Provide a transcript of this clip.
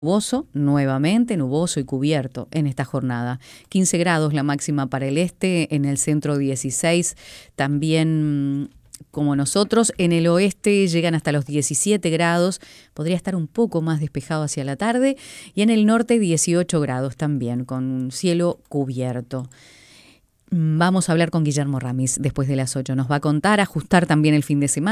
Nuboso, nuevamente nuboso y cubierto en esta jornada. 15 grados la máxima para el este, en el centro 16, también como nosotros. En el oeste llegan hasta los 17 grados, podría estar un poco más despejado hacia la tarde, y en el norte 18 grados también, con cielo cubierto. Vamos a hablar con Guillermo Ramis después de las 8. Nos va a contar, ajustar también el fin de semana.